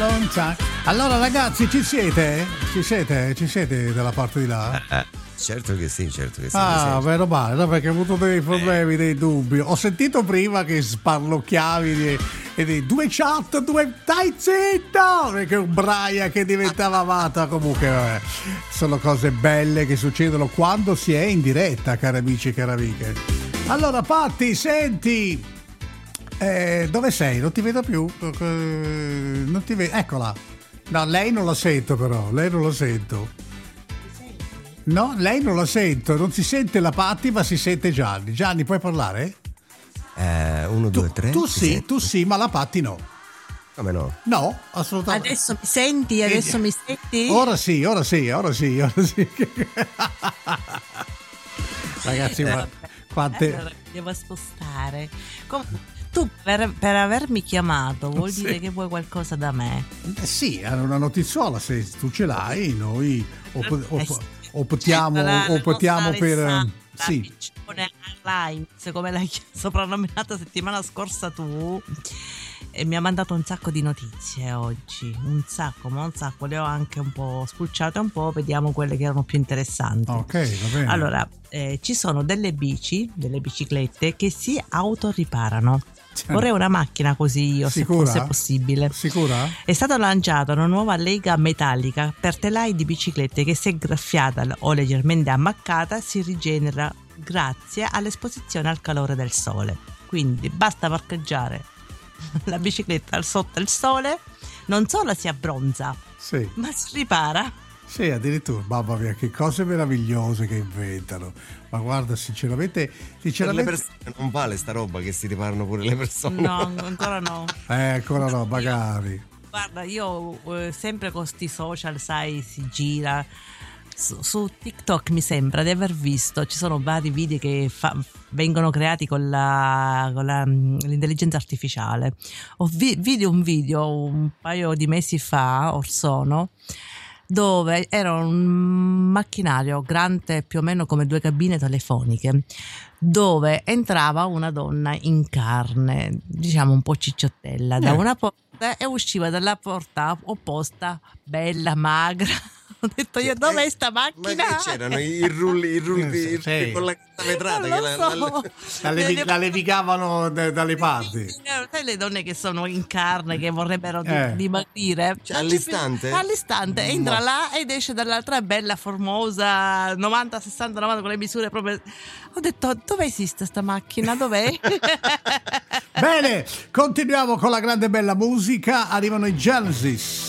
long time. Allora ragazzi, ci siete? Ci siete dalla parte di là? Certo che sì. Ah, meno male, no, perché ho avuto dei problemi, dei dubbi. Ho sentito prima che sparlocchiavi e due chat, dai zitto! Perché un Braia che diventava amata. Comunque, vabbè, sono cose belle che succedono quando si è in diretta, cari amici e cari amiche. Allora, Patti, senti, dove sei? Non ti vedo più. Non ti vedo. Eccola. No, lei non la sento, però. Lei non la sento. No, lei non la sento, non si sente la Patti, ma si sente Gianni. Gianni, puoi parlare? 1, 2, 3. Tu sì, ma la Patti no. Come no? No, assolutamente. Adesso mi senti? Adesso mi senti? Ora sì. Ragazzi, quante... Allora, devo spostare. Tu per avermi chiamato vuol dire che vuoi qualcosa da me? Sì, era una notiziola, se tu ce l'hai, noi optiamo per... Sì. Airlines, come l'hai soprannominata settimana scorsa tu, e mi ha mandato un sacco di notizie oggi, un sacco, le ho anche un po' spulciate un po', vediamo quelle che erano più interessanti. Ok, va bene. Allora, ci sono delle biciclette che si autoriparano. Vorrei una macchina così io, Sicura? se fosse possibile. Sicura? È stata lanciata una nuova lega metallica per telai di biciclette che, se graffiata o leggermente ammaccata, si rigenera grazie all'esposizione al calore del sole. Quindi basta parcheggiare la bicicletta sotto il sole, non solo si abbronza, sì, ma si ripara. Sì, addirittura, mamma mia, che cose meravigliose che inventano. Ma guarda, sinceramente... Per le persone non vale sta roba, che si riparano pure le persone. No, ancora no. Ancora no, magari. Guarda, io sempre con sti social, sai, si gira. Su TikTok mi sembra di aver visto, ci sono vari video che vengono creati con l'intelligenza artificiale. Vidi un video un paio di mesi fa, or sono, dove era un macchinario grande più o meno come 2 cabine telefoniche, dove entrava una donna in carne, diciamo un po' cicciottella, da una porta e usciva dalla porta opposta, bella, magra. Ho detto io, dov'è sta macchina? Ma che c'erano i rulli sì, con la carta vetrata che la levigavano dalle parti. Sai le donne che sono in carne, che vorrebbero dimagrire? Cioè, all'istante entra là ed esce dall'altra, bella, formosa, 90, 60, 90, con le misure proprio. Ho detto, dove esiste sta macchina? Dov'è? Bene, continuiamo con la grande bella musica. Arrivano i Genesis.